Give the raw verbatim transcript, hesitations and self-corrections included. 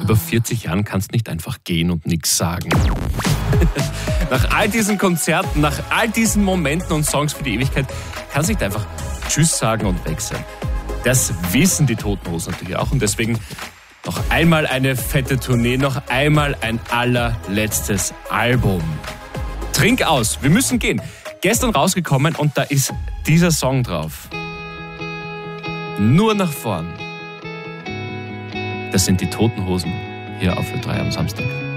über vierzig Jahren kannst du nicht einfach gehen und nichts sagen. Nach all diesen Konzerten, nach all diesen Momenten und Songs für die Ewigkeit, kannst du nicht einfach Tschüss sagen und weg sein. Das wissen die Toten Hosen natürlich auch und deswegen noch einmal eine fette Tournee, noch einmal ein allerletztes Album. Trink aus, wir müssen gehen. Gestern rausgekommen und da ist dieser Song drauf. Nur nach vorn. Das sind die Toten Hosen hier auf Ö drei am Samstag.